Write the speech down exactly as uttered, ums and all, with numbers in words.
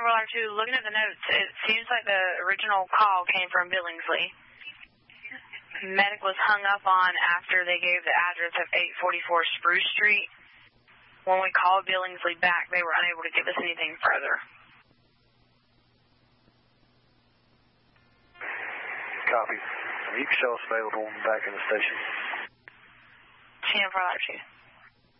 Chevrolet two, looking at the notes, it seems like the original call came from Billingsley. Medic was hung up on after they gave the address of eight forty-four Spruce Street. When we called Billingsley back, they were unable to give us anything further. Copy. You can show us available back in the station. ten four two.